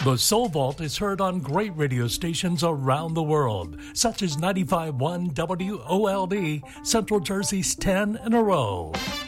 The Soul Vault is heard on great radio stations around the world, such as 95.1 WOLD, Central Jersey's 10 in a row.